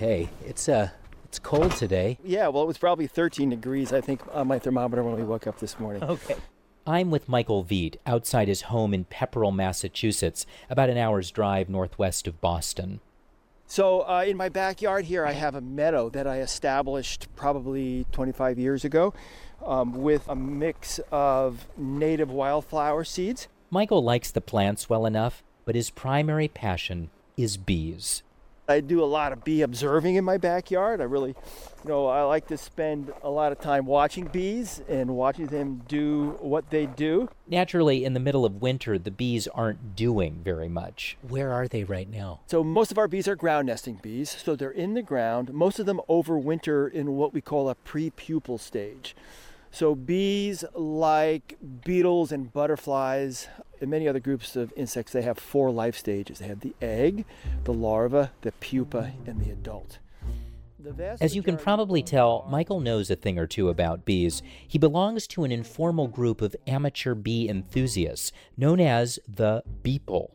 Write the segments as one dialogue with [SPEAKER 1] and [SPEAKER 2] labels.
[SPEAKER 1] Hey, it's cold today.
[SPEAKER 2] Yeah, well, it was probably 13 degrees, I think, on my thermometer when we woke up this morning.
[SPEAKER 1] Okay. I'm with Michael Veet outside his home in Pepperell, Massachusetts, about an hour's drive northwest of Boston.
[SPEAKER 2] So in my backyard here, I have a meadow that I established probably 25 years ago with a mix of native wildflower seeds.
[SPEAKER 1] Michael likes the plants well enough, but his primary passion is bees.
[SPEAKER 2] I do a lot of bee observing in my backyard. I really, I like to spend a lot of time watching bees and watching them do what they do.
[SPEAKER 1] Naturally, in the middle of winter, the bees aren't doing very much. Where are they right now?
[SPEAKER 2] So most of our bees are ground nesting bees. So they're in the ground. Most of them overwinter in what we call a pre-pupal stage. So bees, like beetles and butterflies and many other groups of insects, they have 4 life stages. They have the egg, the larva, the pupa, and the adult.
[SPEAKER 1] As you can probably tell, Michael knows a thing or two about bees. He belongs to an informal group of amateur bee enthusiasts known as the Beeple.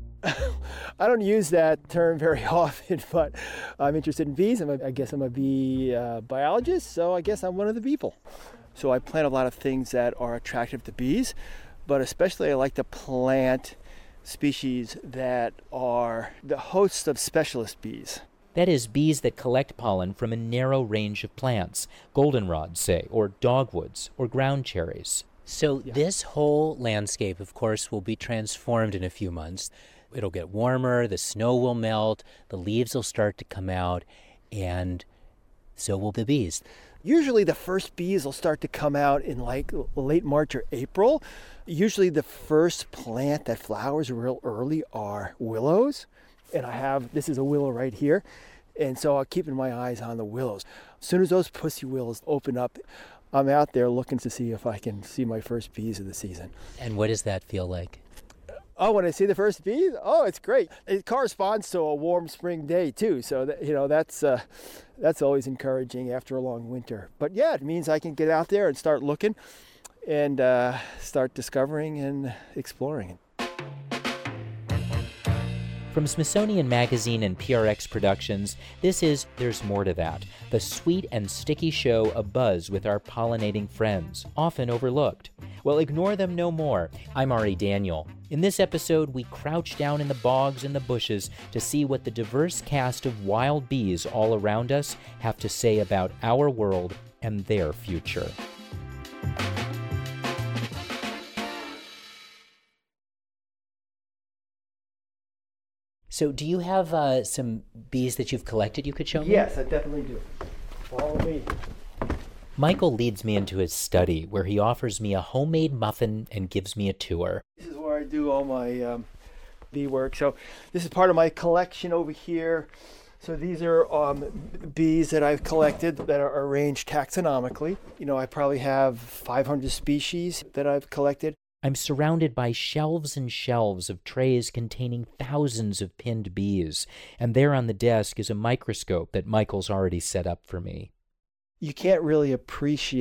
[SPEAKER 2] I don't use that term very often, but I'm interested in bees. I guess I'm a bee biologist, so I guess I'm one of the Beeple. So I plant a lot of things that are attractive to bees, but especially I like to plant species that are the hosts of specialist bees.
[SPEAKER 1] That is, bees that collect pollen from a narrow range of plants, goldenrods, say, or dogwoods, or ground cherries.
[SPEAKER 3] So this whole landscape, of course, will be transformed in a few months. It'll get warmer, the snow will melt, the leaves will start to come out, and so will the bees.
[SPEAKER 2] Usually the first bees will start to come out in like late March or April. Usually the first plant that flowers real early are willows. And this is a willow right here. And so I'm keeping my eyes on the willows. As soon as those pussy willows open up, I'm out there looking to see if I can see my first bees of the season.
[SPEAKER 3] And what does that feel like?
[SPEAKER 2] Oh, when I see the first bees, it's great. It corresponds to a warm spring day too, so that's always encouraging after a long winter. But yeah, it means I can get out there and start looking and start discovering and exploring.
[SPEAKER 1] From Smithsonian Magazine and PRX Productions, this is There's More to That, the sweet and sticky show abuzz with our pollinating friends, often overlooked. Well, ignore them no more. I'm Ari Daniel. In this episode, we crouch down in the bogs and the bushes to see what the diverse cast of wild bees all around us have to say about our world and their future. So do you have some bees that you've collected you could show me?
[SPEAKER 2] Yes, I definitely do. Follow me.
[SPEAKER 1] Michael leads me into his study, where he offers me a homemade muffin and gives me a tour.
[SPEAKER 2] This is where I do all my bee work. So this is part of my collection over here. So these are bees that I've collected that are arranged taxonomically. I probably have 500 species that I've collected.
[SPEAKER 1] I'm surrounded by shelves and shelves of trays containing thousands of pinned bees, and there on the desk is a microscope that Michael's already set up for me.
[SPEAKER 2] You can't really appreciate